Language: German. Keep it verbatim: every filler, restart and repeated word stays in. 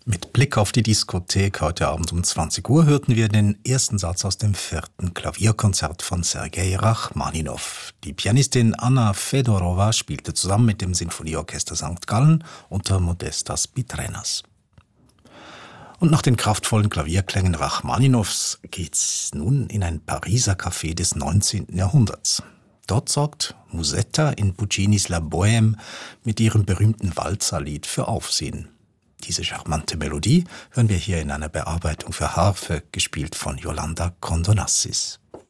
Mit Blick auf die Diskothek heute Abend um zwanzig Uhr hörten wir den ersten Satz aus dem vierten Klavierkonzert von Sergei Rachmaninow. Die Pianistin Anna Fedorova spielte zusammen mit dem Sinfonieorchester Sankt Gallen unter Modestas Pitrenas. Und nach den kraftvollen Klavierklängen Rachmaninows geht's nun in ein Pariser Café des neunzehnten Jahrhunderts. Dort sorgt Musetta in Puccinis La Bohème mit ihrem berühmten Walzerlied für Aufsehen. Diese charmante Melodie hören wir hier in einer Bearbeitung für Harfe, gespielt von Yolanda Condonassis.